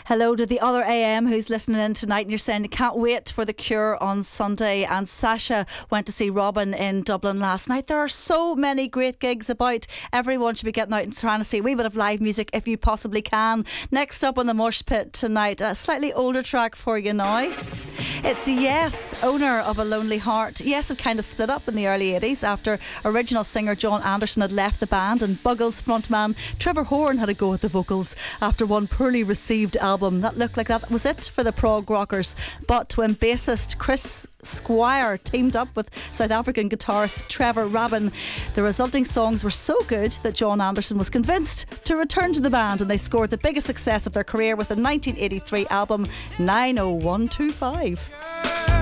Hello to the other AM who's listening in tonight and you're saying you can't wait for The Cure on Sunday. And Sasha went to see Robin in Dublin last night. There are so many great gigs about. Everyone should be getting out and trying to see a wee bit of live music if you possibly can. Next up on the Mosh Pit tonight, a slightly older track for you now. It's Yes, owner of A Lonely Heart. Yes, it kind of split up in the early 80s after original singer John Anderson had left the band and Buggles frontman Trevor Horn had a go at the vocals after one poorly received album. That looked like that was it for the prog rockers. But when bassist Chris Squire teamed up with South African guitarist Trevor Rabin, the resulting songs were so good that John Anderson was convinced to return to the band, and they scored the biggest success of their career with the 1983 album 90125.